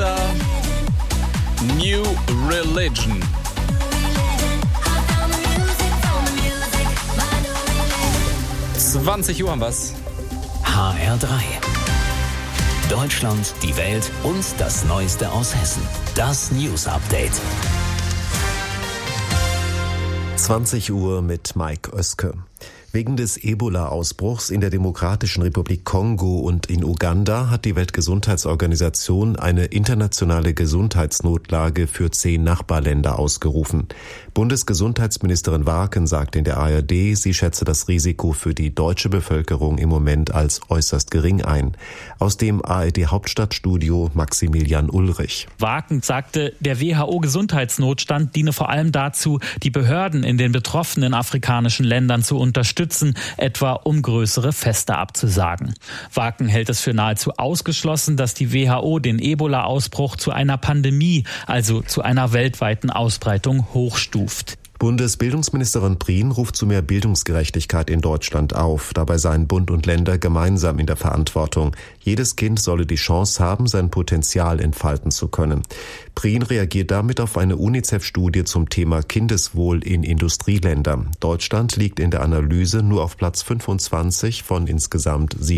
Pixar, New Religion. (20 Uhr) haben wir's. HR3. Deutschland, die Welt und das Neueste aus Hessen. Das News Update. 20 Uhr mit Mike Oeske. Wegen des Ebola-Ausbruchs in der Demokratischen Republik Kongo und in Uganda hat die Weltgesundheitsorganisation eine internationale Gesundheitsnotlage für 10 Nachbarländer ausgerufen. Bundesgesundheitsministerin Warken sagt in der ARD, sie schätze das Risiko für die deutsche Bevölkerung im Moment als äußerst gering ein. Aus dem ARD-Hauptstadtstudio Maximilian Ulrich. Warken sagte, der WHO-Gesundheitsnotstand diene vor allem dazu, die Behörden in den betroffenen afrikanischen Ländern zu unterstützen, etwa um größere Feste abzusagen. Warken hält es für nahezu ausgeschlossen, dass die WHO den Ebola-Ausbruch zu einer Pandemie, also zu einer weltweiten Ausbreitung, hochstuft. Bundesbildungsministerin Prien ruft zu mehr Bildungsgerechtigkeit in Deutschland auf. Dabei seien Bund und Länder gemeinsam in der Verantwortung. Jedes Kind solle die Chance haben, sein Potenzial entfalten zu können. Prien reagiert damit auf eine UNICEF-Studie zum Thema Kindeswohl in Industrieländern. Deutschland liegt in der Analyse nur auf Platz 25 von insgesamt